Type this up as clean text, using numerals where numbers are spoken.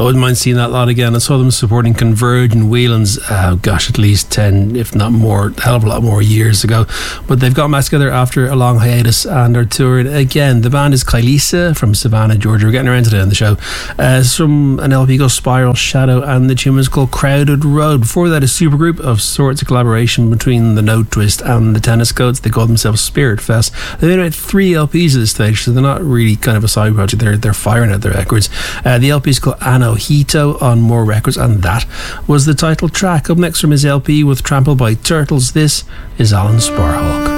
wouldn't mind seeing that lot again. I saw them supporting Converge and Whelan's, at least 10, if not more, a hell of a lot more years ago. But they've got back together after a long hiatus and are touring again. The band is Kylisa from Savannah, Georgia. We're getting around today on the show. It's from an LP called Spiral Shadow, and the tune is called Crowded Road. Before that, a supergroup of sorts, of collaboration between the Note Twist and the Tennis Coats. They call themselves Spirit Fest. They made about 3 LPs at this stage, so they're not really kind of a side project. They're firing out their records. The LP is called Anohito on More Records, and that was the title track. Up next from his LP with Trampled by Turtles, this is Alan Sparhawk.